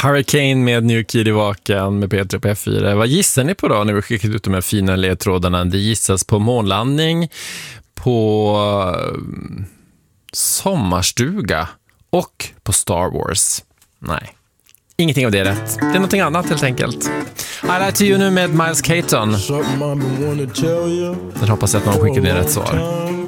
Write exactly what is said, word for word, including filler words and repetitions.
Hurricane med New Kid i Vaken med Peter på F fyra. Vad gissar ni på då när vi skickat ut de här fina ledtrådarna? Det gissas på månlandning, på uh, sommarstuga och på Star Wars. Nej, ingenting av det är rätt. Det är någonting annat helt enkelt. I Lie to You nu med Miles Caton. Jag hoppas att någon skickar ner rätt svar.